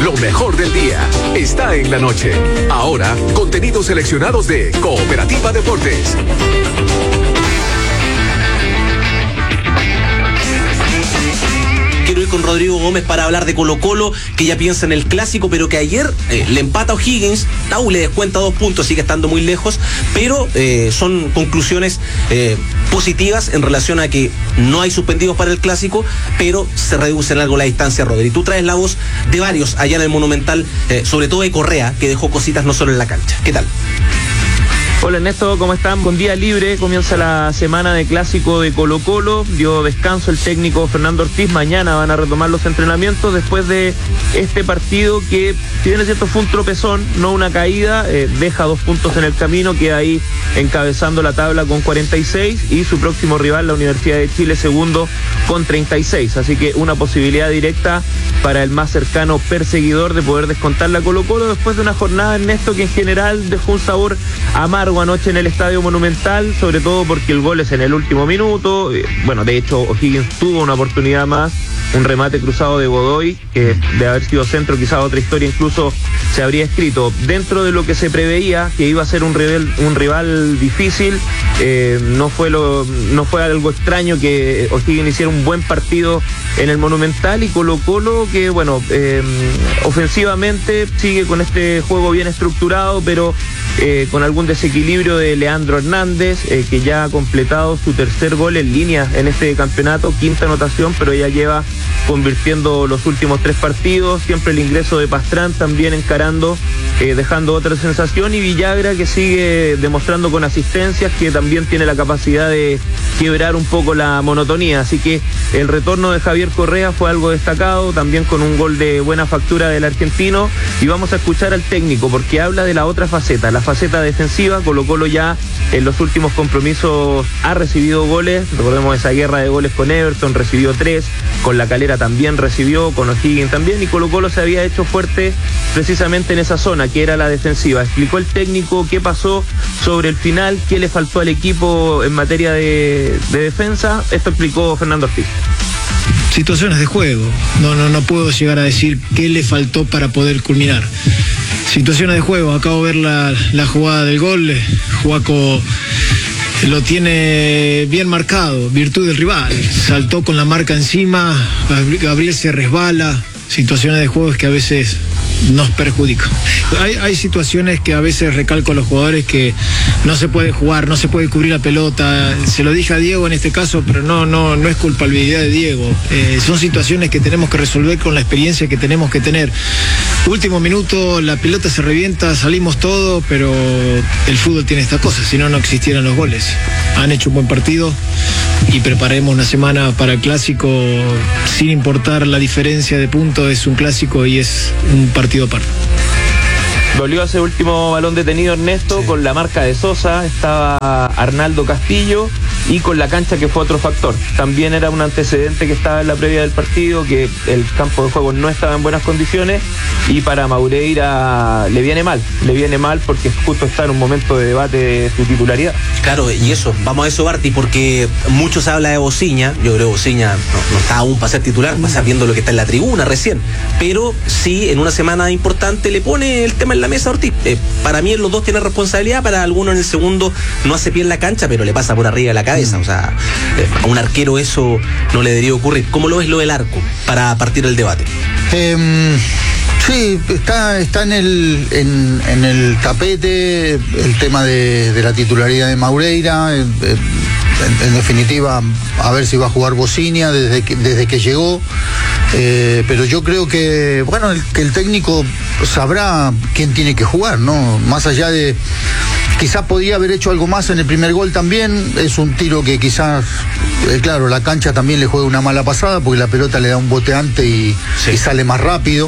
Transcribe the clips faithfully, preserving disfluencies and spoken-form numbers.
Lo mejor del día está en la noche. Ahora, contenidos seleccionados de Cooperativa Deportes. Quiero ir con Rodrigo Gómez para hablar de Colo Colo, que ya piensa en el clásico, pero que ayer eh, le empata a O'Higgins. La U le descuenta dos puntos, sigue estando muy lejos, pero eh, son conclusiones eh, positivas en relación a que no hay suspendidos para el clásico, pero se reduce en algo la distancia, Rodri. Tú traes la voz de varios allá en el Monumental, eh, sobre todo de Correa, que dejó cositas no solo en la cancha. ¿Qué tal? Hola Ernesto, ¿cómo están? Con día libre, comienza la semana de clásico de Colo Colo, dio descanso el técnico Fernando Ortiz, mañana van a retomar los entrenamientos después de este partido que, si bien es cierto, fue un tropezón, no una caída, eh, deja dos puntos en el camino, queda ahí encabezando la tabla con cuarenta y seis y su próximo rival, la Universidad de Chile, segundo con treinta y seis, así que una posibilidad directa para el más cercano perseguidor de poder descontar la Colo Colo después de una jornada, Ernesto, que en general dejó un sabor amargo anoche en el Estadio Monumental, sobre todo porque el gol es en el último minuto. Bueno, de hecho O'Higgins tuvo una oportunidad más, un remate cruzado de Godoy, que de haber sido centro quizá otra historia incluso se habría escrito. Dentro de lo que se preveía, que iba a ser un rival, un rival difícil, eh, no fue lo, no fue algo extraño que O'Higgins hiciera un buen partido en el Monumental, y Colo Colo que bueno, eh, ofensivamente sigue con este juego bien estructurado, pero eh, con algún desequilibrio de Leandro Hernández, eh, que ya ha completado su tercer gol en línea en este campeonato, quinta anotación, pero ya lleva convirtiendo los últimos tres partidos, siempre el ingreso de Pastrán también encarando, eh, dejando otra sensación, y Villagra que sigue demostrando con asistencias que también tiene la capacidad de quebrar un poco la monotonía, así que el retorno de Javier Correa fue algo destacado, también con un gol de buena factura del argentino, y vamos a escuchar al técnico porque habla de la otra faceta, la faceta defensiva. Colo Colo ya en los últimos compromisos ha recibido goles, recordemos esa guerra de goles con Everton, recibió tres, con La Calera también recibió, con O'Higgins también, y Colo Colo se había hecho fuerte precisamente en esa zona, que era la defensiva. Explicó el técnico qué pasó sobre el final, qué le faltó al equipo en materia de, de defensa. Esto explicó Fernando Ortiz. Situaciones de juego, no, no, no puedo llegar a decir qué le faltó para poder culminar. Situaciones de juego, acabo de ver la, la jugada del gol, Juaco lo tiene bien marcado, virtud del rival, saltó con la marca encima, Gabriel se resbala, situaciones de juego que a veces nos perjudican. Hay, hay situaciones que a veces recalco a los jugadores que no se puede jugar, no se puede cubrir la pelota, se lo dije a Diego en este caso, pero no, no, no es culpabilidad de Diego, eh, son situaciones que tenemos que resolver con la experiencia que tenemos que tener. Último minuto, la pelota se revienta, salimos todo, pero el fútbol tiene estas cosas, si no, no existieran los goles. Han hecho un buen partido y prepararemos una semana para el clásico, sin importar la diferencia de puntos, es un clásico y es un partido aparte. Dolió ese último balón detenido, Ernesto, sí, con la marca de Sosa, estaba Arnaldo Castillo, y con la cancha, que fue otro factor. También era un antecedente que estaba en la previa del partido, que el campo de juego no estaba en buenas condiciones, y para Maureira le viene mal, le viene mal porque justo está en un momento de debate de su titularidad. Claro, y eso, vamos a eso, Barty, porque mucho se habla de Bociña. Yo creo que Bociña no, no está aún para ser titular, va a estar viendo lo que está en la tribuna recién, pero sí, en una semana importante le pone el tema en la mesa a Ortiz. Eh, para mí en los dos tiene responsabilidad, para algunos en el segundo no hace pie en la cancha, pero le pasa por arriba de la cabeza, o sea, eh, a un arquero eso no le debería ocurrir. ¿Cómo lo ves lo del arco para partir el debate? Eh... Sí, está, está en el en, en el tapete el tema de, de la titularidad de Maureira, en, en, en definitiva a ver si va a jugar Bociña desde que, desde que llegó, eh, pero yo creo que bueno el, que el técnico sabrá quién tiene que jugar, ¿no? Más allá de quizás podía haber hecho algo más en el primer gol también, es un tiro que quizás, eh, claro, la cancha también le juega una mala pasada porque la pelota le da un boteante y, sí. y sale más rápido,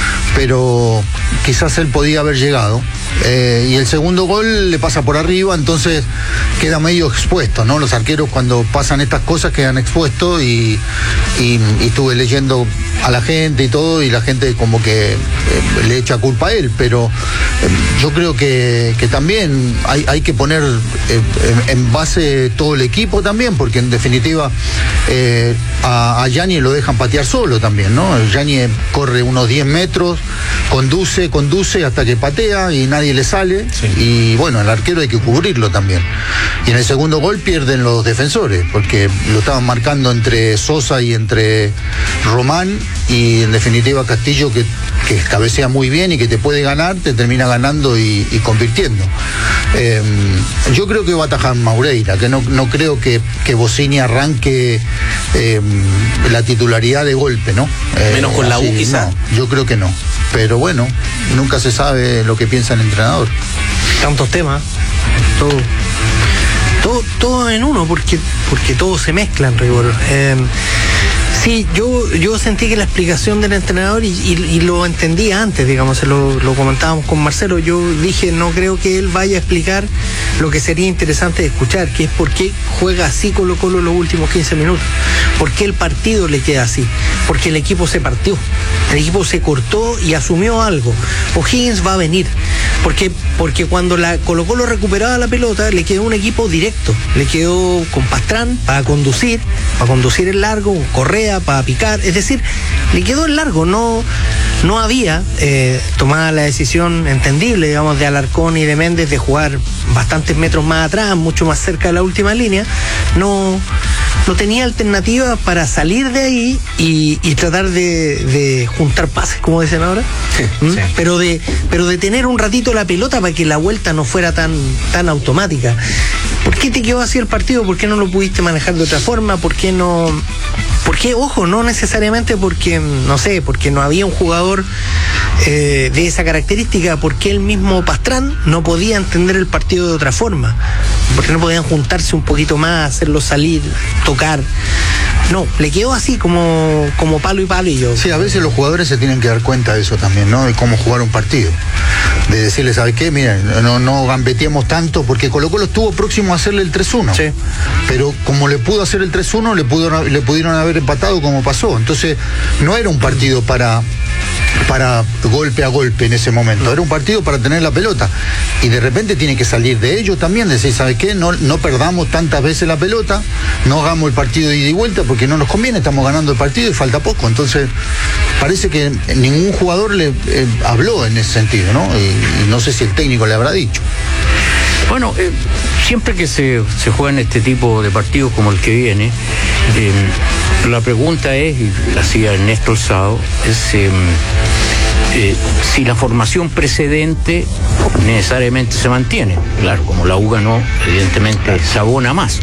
pero quizás él podía haber llegado. Eh, y el segundo gol le pasa por arriba, entonces queda medio expuesto, ¿no? Los arqueros cuando pasan estas cosas quedan expuestos y, y, y estuve leyendo a la gente y todo, y la gente como que eh, le echa culpa a él, pero eh, yo creo que, que también hay, hay que poner eh, en base todo el equipo también, porque en definitiva eh, a, a Yañez lo dejan patear solo también, ¿no? Yañez corre unos diez metros conduce, conduce hasta que patea y nadie le sale, sí. Y bueno, el arquero hay que cubrirlo también. Y en el segundo gol pierden los defensores, porque lo estaban marcando entre Sosa y entre Román, y en definitiva Castillo, que, que cabecea muy bien y que te puede ganar, te termina ganando y, y convirtiendo. Eh, yo creo que va a atajar Maureira, que no, no creo que, que Bossini arranque eh, la titularidad de golpe, ¿no? Eh, Menos con la U, quizá. No, yo creo que no. Pero bueno, nunca se sabe lo que piensa el entrenador. Tantos temas, todo, todo, todo en uno, porque, porque todo se mezcla en rigor. Eh, Sí, yo, yo sentí que la explicación del entrenador, y, y, y lo entendía antes, digamos, lo, lo comentábamos con Marcelo, yo dije, no creo que él vaya a explicar lo que sería interesante de escuchar, que es por qué juega así Colo Colo los últimos quince minutos, por qué el partido le queda así, porque el equipo se partió, el equipo se cortó y asumió algo. O'Higgins va a venir, porque, porque cuando la Colo Colo recuperaba la pelota, le quedó un equipo directo, le quedó con Pastrán para conducir, para conducir el largo, Correa para picar, es decir, le quedó el largo, no, no había eh, tomada la decisión entendible, digamos, de Alarcón y de Méndez de jugar bastantes metros más atrás, mucho más cerca de la última línea, no, no tenía alternativa para salir de ahí y, y tratar de, de juntar pases, como dicen ahora, sí, ¿Mm? sí. pero de pero de tener un ratito la pelota para que la vuelta no fuera tan, tan automática. ¿Por qué te quedó así el partido? ¿Por qué no lo pudiste manejar de otra forma? ¿Por qué no...? ¿Por qué? Ojo, no necesariamente porque, no sé, porque no había un jugador eh, de esa característica, porque el mismo Pastrán no podía entender el partido de otra forma, porque no podían juntarse un poquito más, hacerlo salir, tocar. No, le quedó así como, como palo y palo y yo. Sí, a veces los jugadores se tienen que dar cuenta de eso también, ¿no? De cómo jugar un partido. De decirle, ¿sabes qué? Miren, no, no gambeteemos tanto, porque Colo Colo estuvo próximo a hacerle el tres uno. Sí. Pero como le pudo hacer el tres uno, le, pudo, le pudieron haber empatado como pasó. Entonces, no era un partido para... para golpe a golpe en ese momento, era un partido para tener la pelota, y de repente tiene que salir de ello también, decir, ¿sabe qué? No, no perdamos tantas veces la pelota, no hagamos el partido de ida y vuelta, porque no nos conviene, estamos ganando el partido y falta poco. Entonces parece que ningún jugador le eh, habló en ese sentido, ¿no? Y, y no sé si el técnico le habrá dicho. Bueno, eh, siempre que se, se juegan este tipo de partidos como el que viene, eh, la pregunta es, y la hacía Ernesto Alzado, es eh, eh, si la formación precedente necesariamente se mantiene. Claro, como la U ganó, evidentemente se abona más.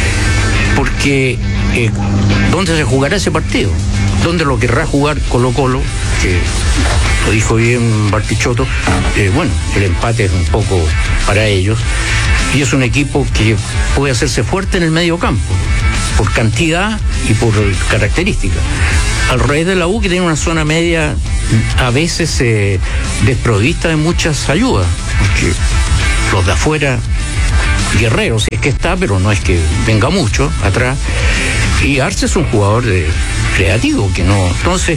Porque, eh, ¿dónde se jugará ese partido? ¿Dónde lo querrá jugar Colo Colo? Que lo dijo bien Bartichotto, eh, bueno, el empate es un poco para ellos, y es un equipo que puede hacerse fuerte en el medio campo, por cantidad y por características. Al revés de la U, que tiene una zona media a veces eh, desprovista de muchas ayudas, porque los de afuera, Guerrero, si es que está, pero no es que venga mucho atrás, y Arce es un jugador de, creativo, que no, entonces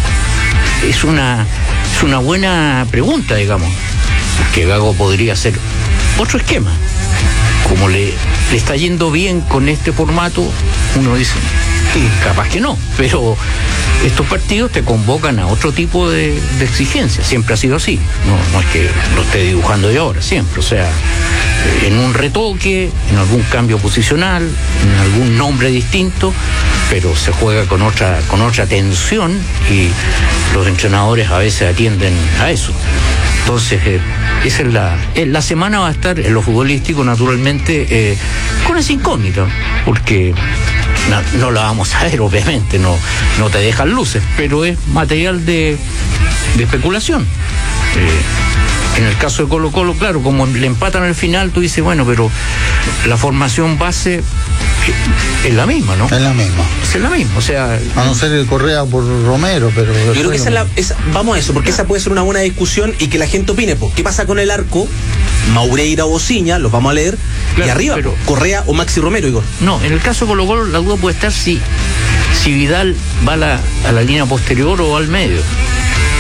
es una es una buena pregunta, digamos, que Gago podría hacer otro esquema. Como le, le está yendo bien con este formato, uno dice, capaz que no, pero estos partidos te convocan a otro tipo de, de exigencia. Siempre ha sido así, no, no es que lo esté dibujando de ahora, siempre, o sea, en un retoque, en algún cambio posicional, en algún nombre distinto, pero se juega con otra, con otra tensión, y los entrenadores a veces atienden a eso. Entonces, eh, esa es la, eh, la semana va a estar en lo futbolístico, naturalmente, eh, con esa incógnita, porque no, no la vamos a ver, obviamente, no, no te dejan luces, pero es material de, de especulación. Eh, en el caso de Colo Colo, claro, como le empatan al final, tú dices, bueno, pero la formación base es la misma, ¿no? Es la misma. Es la misma, o sea... A no ser el Correa por Romero, pero... Yo creo que esa es la... Esa, vamos a eso, porque esa puede ser una buena discusión y que la gente opine. Pues, ¿qué pasa con el arco? Maureira o Bociña, los vamos a leer. Claro, y arriba, pero, Correa o Maxi Romero, Igor. No, en el caso de Colo Colo, la duda puede estar si, si Vidal va a la, a la línea posterior o al medio.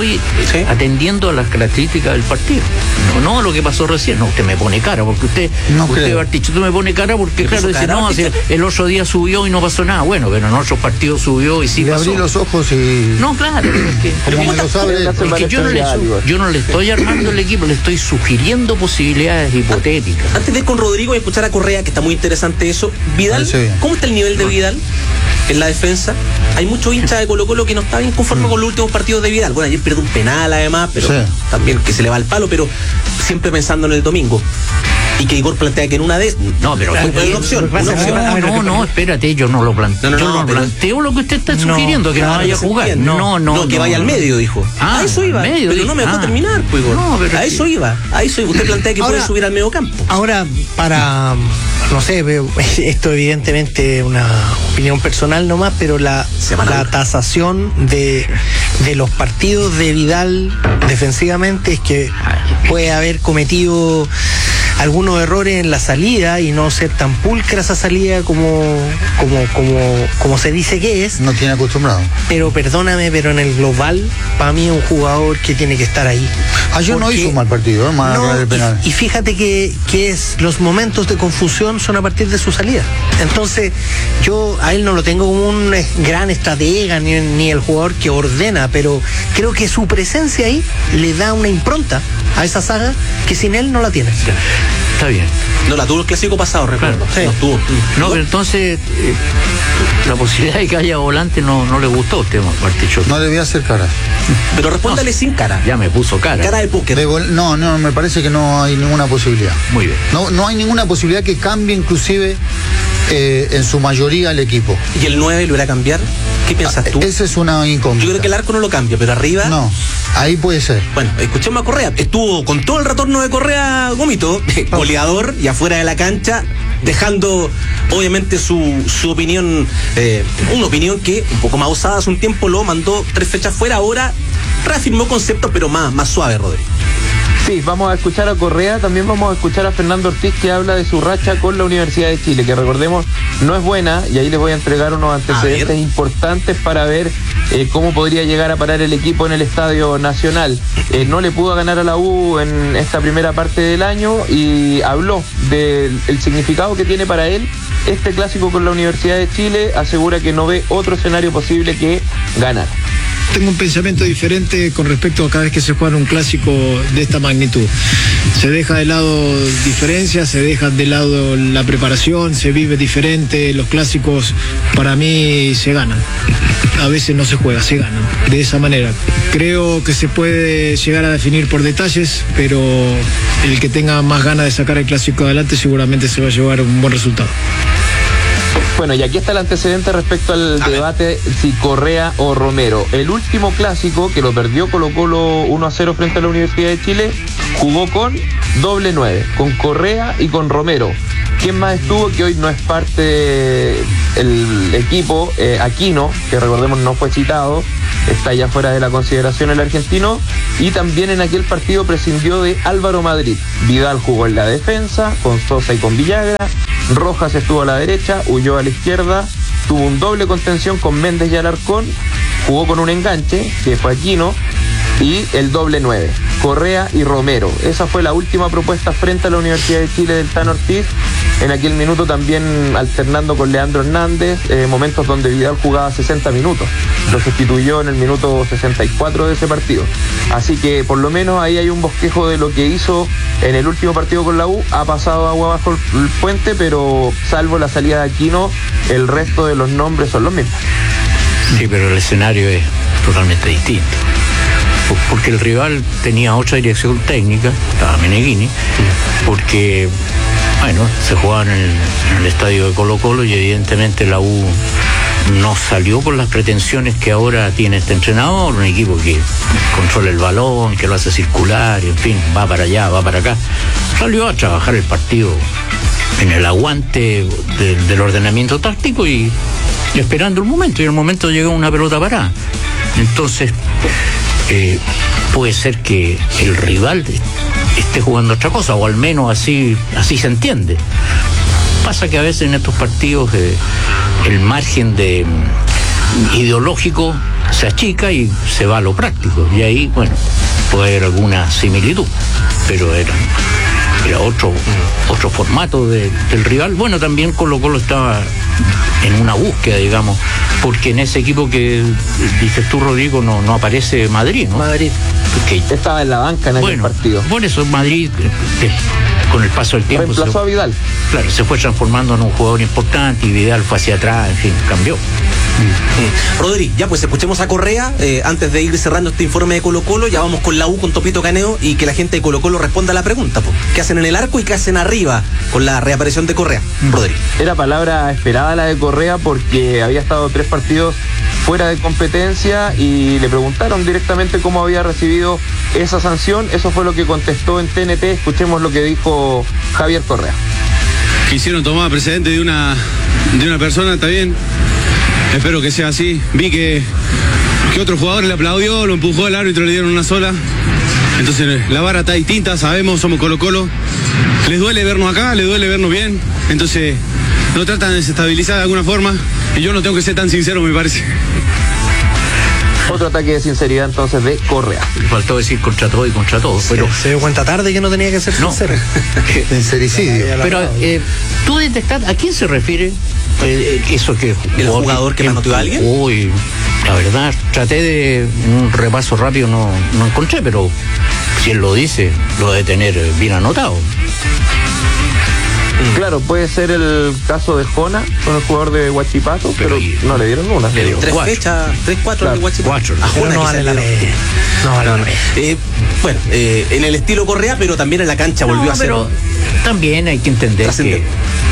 estoy ¿Sí? atendiendo a las características del partido. No, no a lo que pasó recién. No, usted me pone cara, porque usted, No usted creo. Bartichotto, me pone cara porque, ¿Le claro, puso dice, cara, no, si Bartichotto? el otro día subió y no pasó nada. Bueno, pero en otros partidos subió y sí Le pasó. abrí los ojos y... No, claro, pero es que... Como me lo sabe él. Porque yo no, le su- yo no le estoy armando el equipo, le estoy sugiriendo posibilidades hipotéticas. Antes de ir con Rodrigo y escuchar a Correa, que está muy interesante eso, Vidal, Parece bien. ¿cómo está el nivel de Vidal en la defensa? Hay muchos hinchas de Colo Colo que no está bien conforme con los últimos partidos de Vidal. Bueno, ayer perdió un penal además, pero Sí. también que se le va al palo, pero siempre pensando en el domingo. Y que Igor plantea que en una de... No, pero Fue fue una opción, no, una opción. no, no, no, espérate, yo no lo planteo. No, no, yo no, no pero- planteo lo que usted está No, sugiriendo, que no Claro, vaya a se jugar. entiende. No, no, No, que vaya al medio, dijo. Ah, a eso iba. al medio, pero no me dejó ah. terminar, pues, Igor. No, pero a sí. eso iba. A eso iba. Usted plantea que Ahora- puede subir al medio campo. Ahora, para, no sé, veo- esto evidentemente es una opinión personal nomás, pero la, Semana la dura. tasación de, de los partidos de Vidal defensivamente es que puede haber cometido algunos errores en la salida y no ser tan pulcra esa salida como, como, como, como se dice que es. No tiene acostumbrado. Pero perdóname, pero en el global, para mí es un jugador que tiene que estar ahí. Ayer no Porque- hizo un mal partido, ¿eh? Más allá del penal. y, y fíjate que, que es los momentos de confusión son a partir de su salida. Entonces, yo a él no lo tengo como un eh, gran estratega ni, ni el jugador que ordena, pero creo que su presencia ahí le da una impronta a esa saga que sin él no la tiene. Está bien. No la tuvo el clásico pasado, recuerdo. Claro, sí. No tuvo. No, pero entonces eh, la posibilidad de que haya volante no, no le gustó a usted, Bartichotto. No le voy a hacer cara. Pero respóndale sin cara. Ya me puso cara. Cara de póker. De gol- no, no, me parece que no hay ninguna posibilidad. Muy bien. No, no hay ninguna posibilidad que cambie inclusive eh, en su mayoría el equipo. ¿Y el nueve lo irá a cambiar? ¿Qué piensas tú? Esa es una Yo incógnita. creo que el arco no lo cambia, pero arriba... No, ahí puede ser. Bueno, escuchemos a Correa. Estuvo con todo el retorno de Correa, Gomito, goleador y afuera de la cancha, dejando obviamente su, su opinión, eh, una opinión que un poco más osada hace un tiempo lo mandó tres fechas fuera, ahora reafirmó conceptos, pero más, más suave, Rodrigo. Sí, vamos a escuchar a Correa, también vamos a escuchar a Fernando Ortiz, que habla de su racha con la Universidad de Chile, que recordemos no es buena, y ahí les voy a entregar unos antecedentes ver. importantes para ver eh, cómo podría llegar a parar el equipo en el Estadio Nacional. Eh, no le pudo ganar a la U en esta primera parte del año y habló del el significado que tiene para él este clásico con la Universidad de Chile. Asegura que no ve otro escenario posible que ganar. Tengo un pensamiento diferente con respecto a cada vez que se juega un clásico de esta magnitud. Se deja de lado diferencias, se deja de lado la preparación, se vive diferente. Los clásicos para mí se ganan. A veces no se juega, se ganan. De esa manera. Creo que se puede llegar a definir por detalles, pero el que tenga más ganas de sacar el clásico adelante seguramente se va a llevar un buen resultado. Bueno, y aquí está el antecedente respecto al A ver. debate si Correa o Romero. El último clásico, que lo perdió Colo Colo uno a cero frente a la Universidad de Chile, jugó con doble nueve, con Correa y con Romero. ¿Quién más estuvo? Que hoy no es parte del equipo, eh, Aquino, que recordemos no fue citado, está ya fuera de la consideración el argentino, y también en aquel partido prescindió de Álvaro Madrid. Vidal jugó en la defensa, con Sosa y con Villagra, Rojas estuvo a la derecha, huyó a la izquierda, tuvo un doble contención con Méndez y Alarcón, jugó con un enganche, que fue Aquino, y el doble nueve, Correa y Romero. Esa fue la última propuesta frente a la Universidad de Chile del Tano Ortiz, en aquel minuto también alternando con Leandro Hernández, eh, momentos donde Vidal jugaba sesenta minutos, lo sustituyó en el minuto sesenta y cuatro de ese partido. Así que por lo menos ahí hay un bosquejo de lo que hizo en el último partido con la U. Ha pasado agua bajo el puente, pero salvo la salida de Aquino, el resto de los nombres son los mismos. Sí, pero el escenario es totalmente distinto. Por- Porque el rival tenía otra dirección técnica, estaba Meneghini, porque, bueno, se jugaba en el, en el estadio de Colo Colo y evidentemente la U no salió con las pretensiones que ahora tiene este entrenador, un equipo que controla el balón, que lo hace circular, y en fin, va para allá, va para acá. Salió a trabajar el partido en el aguante de- del ordenamiento táctico y, y esperando el momento, y el momento llegó una pelota parada. Entonces, eh, puede ser que el rival esté jugando otra cosa, o al menos así, así se entiende. Pasa que a veces en estos partidos eh, el margen de mm, ideológico se achica y se va a lo práctico. Y ahí, bueno, puede haber alguna similitud, pero era, era otro, otro formato de, del rival. Bueno, también Colo Colo estaba en una búsqueda, digamos, porque en ese equipo que dices tú, Rodrigo, no, no aparece Madrid, ¿no? Madrid. Porque, Estaba en la banca en bueno, aquel partido. por eso Madrid, eh, con el paso del tiempo, Reemplazó se, a Vidal. claro, se fue transformando en un jugador importante y Vidal fue hacia atrás, en fin, cambió. Mm. Rodri, ya pues escuchemos a Correa eh, antes de ir cerrando este informe de Colo Colo. Ya vamos con la U, con Topito Caneo, y que la gente de Colo Colo responda a la pregunta, po. ¿Qué hacen en el arco y qué hacen arriba con la reaparición de Correa? Mm. Rodri. Era palabra esperada la de Correa porque había estado tres partidos fuera de competencia y le preguntaron directamente cómo había recibido esa sanción. Eso fue lo que contestó en T N T. Escuchemos lo que dijo Javier Correa. Quisieron tomar precedente de una, de una persona, está bien. Espero que sea así. Vi que, que otro jugador le aplaudió, lo empujó al árbitro, le dieron una sola. Entonces la vara está distinta, sabemos, somos Colo Colo. Les duele vernos acá, les duele vernos bien. Entonces nos tratan de desestabilizar de alguna forma. Y yo no tengo que ser tan sincero, me parece. Otro ataque de sinceridad entonces de Correa. Le faltó decir contra todo y contra todo, pero se dio cuenta tarde que no tenía que ser no. sincero. Sincericidio. Pero eh, tú detectas, ¿a quién se refiere eh, eso que ¿El jugador que manoteó a alguien? Uy, la verdad, traté de, en un repaso rápido no, no encontré, pero si él lo dice, lo debe tener bien anotado. Claro, puede ser el caso de Jona con el jugador de Huachipato, pero, Pero y- no le dieron una. Le dio Tres cuatro. fechas, tres, cuatro Claro, de Huachipato. cuatro. A Pero Jona no quizás vale la le dieron. pena. No vale la pena. Eh, bueno, eh, en el estilo Correa, pero también en la cancha volvió No, a ser. pero también hay que entender que Trascendente.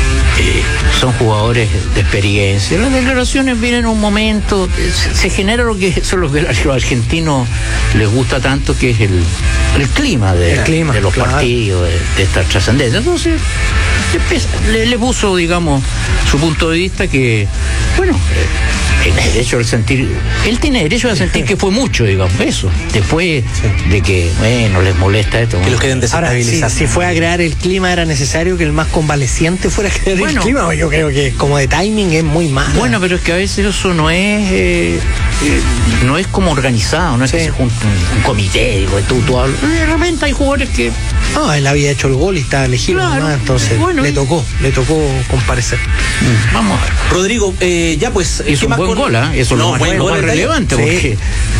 eh, son jugadores de experiencia. Las declaraciones vienen en un momento, eh, se, se genera lo que son los, los argentinos les gusta tanto, que es el, el clima de, El clima, de los claro. partidos, de, de esta trascendencia. Entonces, empieza- le, le puso, digamos, su punto de vista que, bueno, eh, tiene derecho a sentir, él tiene derecho a sentir que fue mucho, digamos, eso. Después de que, bueno, les molesta esto. Que bueno. los queden Ahora, si, desestabilizados. si fue a crear el clima, era necesario que el más convaleciente fuera a crear Bueno. el clima. Yo creo que como de timing es muy malo. Bueno, pero es que a veces eso no es eh, eh, no es como organizado, no es Sí. que se junte un, un comité, digo, tú, tú hablas. De repente hay jugadores que, no, él había hecho el gol y estaba elegido, Claro. nomás, entonces Bueno, le y- tocó, le tocó comparecer. vamos a ver. Rodrigo, eh, ya pues. Es ¿qué un más buen con- gol, ¿ah? Eso es No, lo más, buen lo gol más el de ayer. relevante, Sí. porque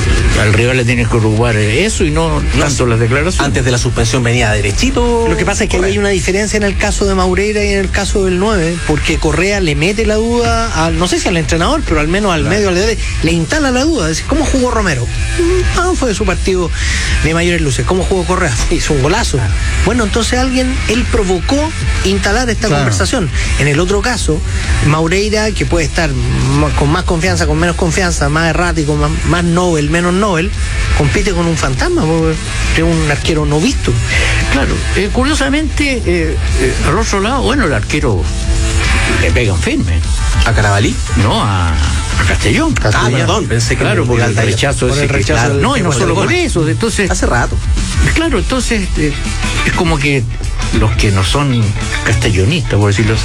al rival le tienes que preocupar eso y no tanto las declaraciones. Antes de la suspensión venía derechito. Lo que pasa es que ahí hay una diferencia en el caso de Maureira y en el caso del nueve, porque Correa le mete la duda, al, no sé si al entrenador, pero al menos al medio, al de, le instala la duda. Dice, ¿cómo jugó Romero? Mm, Ah, fue su partido de mayores luces. ¿Cómo jugó Correa? Hizo un golazo. Bueno, entonces alguien, él provocó instalar esta Claro. conversación. En el otro caso, Maureira, que puede estar m- con más confianza, con menos confianza, más errático, más, más Nobel, menos Nobel, compite con un fantasma, porque es un arquero no visto. Claro, eh, curiosamente, eh, eh, al otro lado, bueno, el arquero le pegan firme, ¿A Carabalí? ¿no? A, a Castellón. Ah, perdón, pensé que Claro, me- por me el Altair. rechazo Por ese el que- rechazo claro, del- no, y no del solo gol. por eso, entonces, Hace rato. claro, entonces eh, es como que los que no son castellonistas, por decirlo así,